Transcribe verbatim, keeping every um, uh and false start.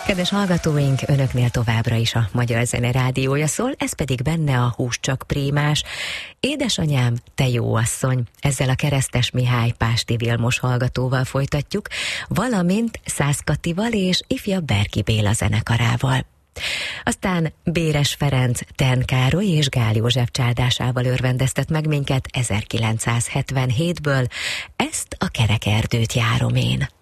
Kedves hallgatóink, önöknél továbbra is a Magyar Zene Rádiója szól, ez pedig benne a Hús csak prémás. Édesanyám, te jó asszony, ezzel a Keresztes Mihály Pásti Vilmos hallgatóval folytatjuk, valamint Szász Katival és ifjabb Berki Béla zenekarával. Aztán Béres Ferenc, Ten Károly és Gál József csáldásával örvendeztet meg minket ezerkilencszázhetvenhétből, ezt a Kerek erdőt járom én.